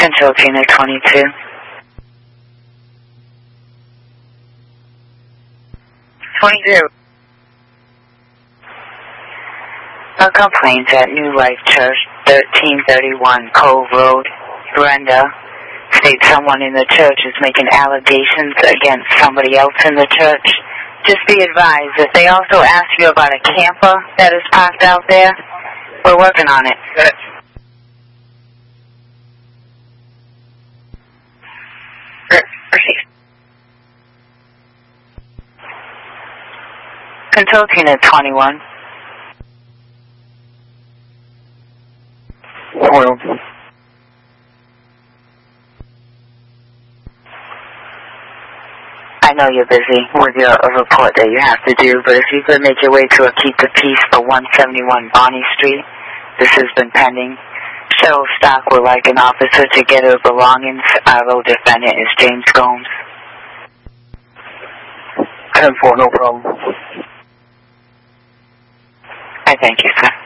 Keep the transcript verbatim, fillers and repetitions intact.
Control Tina twenty-two. twenty-two. A complaint at New Life Church, thirteen thirty-one Cove Road, Brenda, states someone in the church is making allegations against somebody else in the church. Just be advised, if they also ask you about a camper that is parked out there, we're working on it. Good. Proceed. Control Tina twenty-one. Well, I know you're busy with your uh, report that you have to do, but if you could make your way to a Keep the Peace for one seventy-one Bonnie Street, this has been pending. Cheryl Stock would like an officer to get her belongings. Our road defendant is James Gomes. ten four, no problem. I thank you, sir.